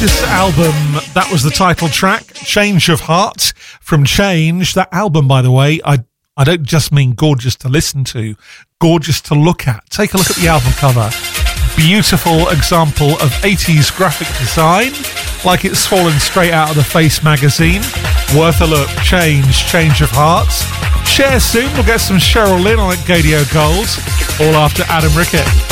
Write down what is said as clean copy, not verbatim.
Gorgeous album. That was the title track, Change of Heart from Change. That album, by the way, I don't just mean gorgeous to listen to, gorgeous to look at. Take a look at the album cover. Beautiful example of 80s graphic design, like it's fallen straight out of the Face magazine. Worth a look. Change of Hearts. Share soon. We'll get some Cheryl Lynn on at Gadio Gold, all after Adam Rickett.